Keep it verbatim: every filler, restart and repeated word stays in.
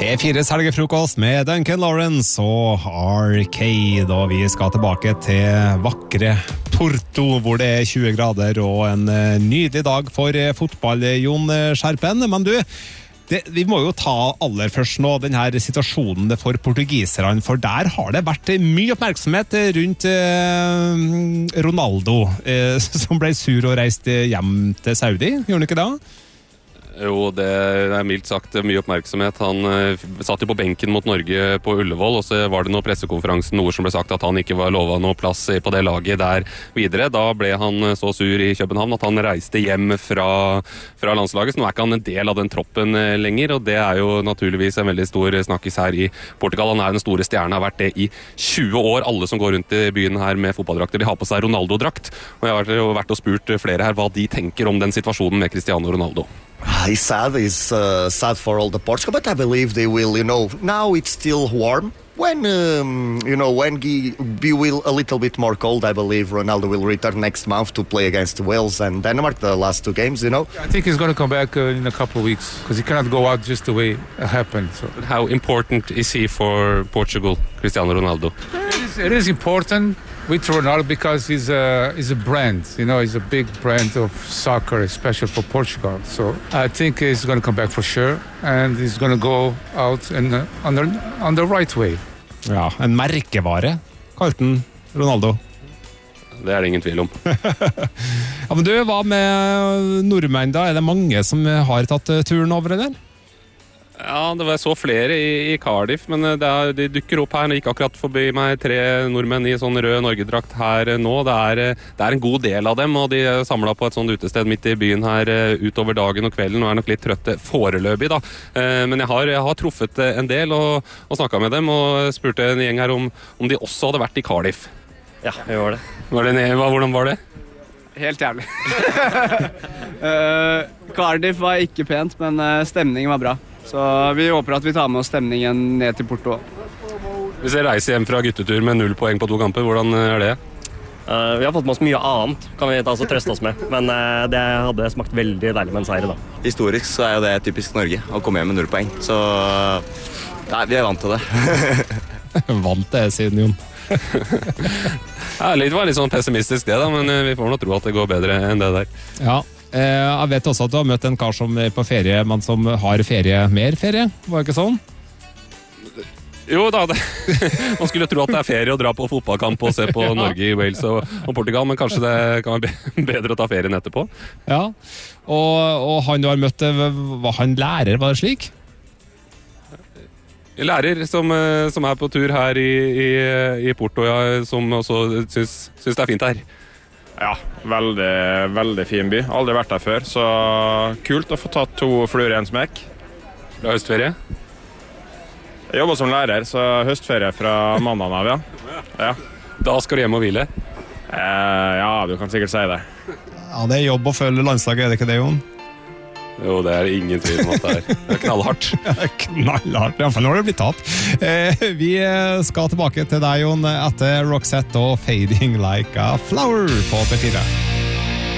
P fires helgefrokost med Duncan Lawrence og R K, da vi skal tilbake til vakre Porto, hvor det er tjue grader og en nydelig dag for fotball, Jon Skjerpen. Men du, det, vi må jo ta aller først nå denne situasjonen for portugiserne, for der har det vært mye oppmerksomhet rundt eh, Ronaldo, eh, som ble sur og reiste hjem til Saudi, gjorde han ikke det? Jo, det er mildt sagt mye oppmerksomhet. Han uh, satt jo på benken mot Norge på Ullevål, og så var det noen pressekonferansen, noe som ble sagt at han ikke var lovet noe plass på det laget der videre. Da ble han så sur i København at han reiste hjem fra, fra landslaget, så nå er ikke han en del av den troppen lenger, og det er jo naturligvis en veldig stor snakkis her i Portugal. Han er den store stjernen, har vært det i tjue år. Alle som går rundt i byen her med fotballdrakter, de har på seg Ronaldo-drakt, og jeg har jo vært og spurt flere her hva de tenker om den situasjonen med Cristiano Ronaldo. It's sad, it's uh, sad for all the Portugal, but I believe they will, you know, now it's still warm. When, um, you know, when be will a little bit more cold, I believe Ronaldo will return next month to play against Wales and Denmark, the last two games, you know. I think he's going to come back uh, in a couple of weeks, because he cannot go out just the way it happened. So. How important is he for Portugal, Cristiano Ronaldo? It is, it is important with Ronaldo because he's a, he's a brand, you know, he's a big brand of soccer, especially for Portugal. So I think he's going to come back for sure, and he's going to go out in, uh, on, the, on the right way. Ja, en merkevare, kalte han Ronaldo. Det er det ingen tvil om. Ja, men du, hva med nordmenn da? Er det mange som har tatt turen over, eller? Ja, det var så flere i, i Cardiff, men det er, de dukker opp her. Det gikk akkurat forbi meg tre nordmenn i sånn rød Norgedrakt her nå. Det er, det er en god del av dem, og de er samlet på et sånt utested midt i byen her utover dagen og kvelden, og er nok litt trøtte foreløpig da. Men jeg har, jeg har truffet en del og, og snakket med dem, og spurte en gjeng her om, om de også hadde vært i Cardiff. Ja, vi var det. Var det hvordan var det? Helt jævlig. uh, Cardiff var ikke pent, men uh, stemningen var bra. Så vi håper at vi tar med oss stemningen ned til Porto. Hvis jeg reiser hjem fra guttetur med null poeng på to kamper, hvordan er det? Uh, vi har fått med oss mye annet, kan vi ta oss og trøste oss med. Men uh, det hadde smakt veldig deilig med en seier da. Historisk så er jo det typisk Norge, å komme hjem med null poeng. Så nei, vi er vant til det. Vant det, siden Jon. Ja, det var litt sånn pessimistisk det da, men vi får nå tro at det går bedre enn det der. Ja. Jeg vet også at du har møtt en kar som er på ferie, men som har ferie, mer ferie, var det ikke sånn? Jo da, det. Man skulle tro at det er ferie å dra på fotballkamp og se på ja. Norge, Wales og, og Portugal, men kanskje det kan være bedre å ta ferien etterpå. Ja, og, og han du har møtt, var han lærer, var det slik? Lærer som, som er på tur her i, i, i Porto, ja, som også synes, synes det er fint her. Ja, veldig, veldig fin by. Aldri vært der før, så kult å få tatt to fluer i en smekk. Fra høstferie? Jeg jobber som lærer, så høstferie fra mandagen av, ja. ja. Da skal du hjem og hvile? Eh, ja, du kan sikkert si det. Ja, det er jobb å følge landslaget, er det ikke det, Jon? Jo, det er ingen tvil om at det er. Det er knallhardt. Knallhardt, i hvert fall når det blir tatt. Eh, vi skal tilbake til deg, Jon, etter Roxette og Fading Like a Flower på P fire.